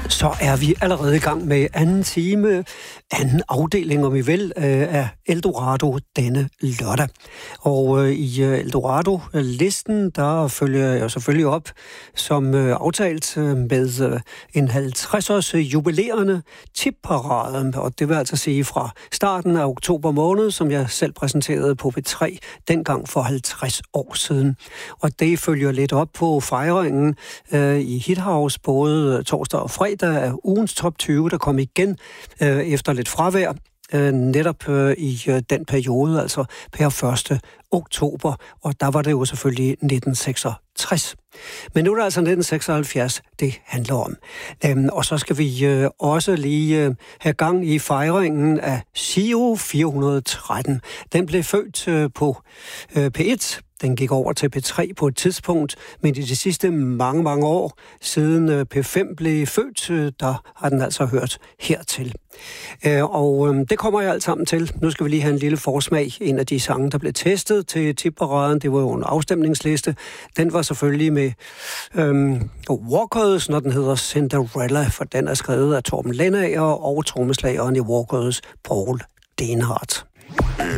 Så er vi allerede i gang med anden time, anden afdeling, om I vil, af Eldorado denne lørdag. Og i Eldorado-listen, der følger jeg selvfølgelig op, som aftalt med en 50-års jubilerende tipparade. Og det vil altså sige fra starten af oktober måned, som jeg selv præsenterede på P3, dengang for 50 år siden. Og det følger lidt op på fejringen i Hit House, både torsdag og fredag, af ugens top 20, der kom igen efter lidt fravær, netop i den periode, altså per 1. oktober, og der var det jo selvfølgelig 1966. Men nu er det altså 1976, det handler om. Og så skal vi også lige have gang i fejringen af Giro 413. Den blev født på P1. Den gik over til P3 på et tidspunkt, men i de sidste mange år siden P5 blev født, der har den altså hørt hertil. Og det kommer jeg alt sammen til. Nu skal vi lige have en lille forsmag. En af de sange, der blev testet til tipparaden, det var jo en afstemningsliste. Den var selvfølgelig med Walkers, når den hedder Cinderella, for den er skrevet af Torben Lennager og trommeslageren i Walkers, Paul Denhardt.